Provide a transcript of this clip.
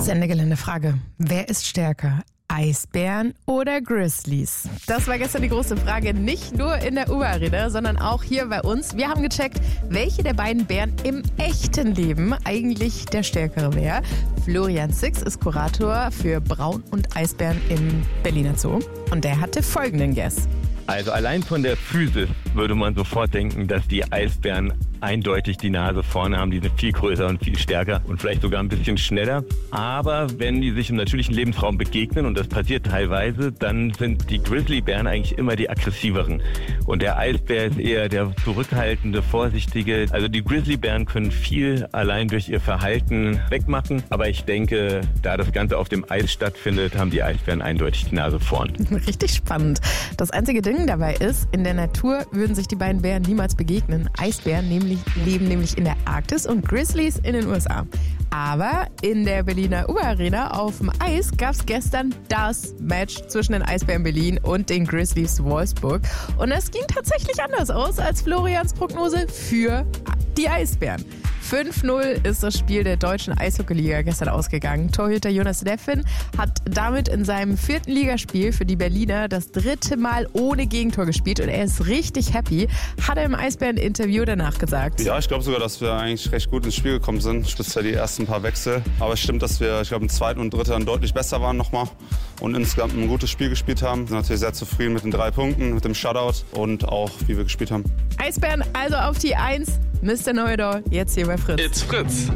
Fritz, Ende Geländefrage. Wer ist stärker? Eisbären oder Grizzlies? Das war gestern die große Frage, nicht nur in der U-Arena, sondern auch hier bei uns. Wir haben gecheckt, welche der beiden Bären im echten Leben eigentlich der stärkere wäre. Florian Six ist Kurator für Braun- und Eisbären im Berliner Zoo und der hatte folgenden Guess. Also allein von der Physis würde man sofort denken, dass die Eisbären eindeutig die Nase vorne haben. Die sind viel größer und viel stärker und vielleicht sogar ein bisschen schneller. Aber wenn die sich im natürlichen Lebensraum begegnen, und das passiert teilweise, dann sind die Grizzlybären eigentlich immer die aggressiveren. Und der Eisbär ist eher der zurückhaltende, vorsichtige. Also die Grizzlybären können viel allein durch ihr Verhalten wegmachen. Aber ich denke, da das Ganze auf dem Eis stattfindet, haben die Eisbären eindeutig die Nase vorn. Richtig spannend. Das einzige Ding dabei ist, in der Natur würden sich die beiden Bären niemals begegnen. Eisbären leben nämlich in der Arktis und Grizzlies in den USA. Aber in der Berliner U-Arena auf dem Eis gab es gestern das Match zwischen den Eisbären Berlin und den Grizzlies Wolfsburg. Und es ging tatsächlich anders aus als Florians Prognose für die Eisbären. 5-0 ist das Spiel der deutschen Eishockeyliga gestern ausgegangen. Torhüter Jonas Leffin hat damit in seinem 4. Ligaspiel für die Berliner das 3. Mal ohne Gegentor gespielt und er ist richtig happy, hat er im Eisbären-Interview danach gesagt. Ja, ich glaube sogar, dass wir eigentlich recht gut ins Spiel gekommen sind, speziell die ersten paar Wechsel. Aber es stimmt, dass wir, ich glaube, im 2. und 3. dann deutlich besser waren nochmal und insgesamt ein gutes Spiel gespielt haben. Sind natürlich sehr zufrieden mit den 3 Punkten, mit dem Shutout und auch, wie wir gespielt haben. Eisbären also auf die 1. Mr. Neudor, jetzt hier bei Fritz. It's Fritz.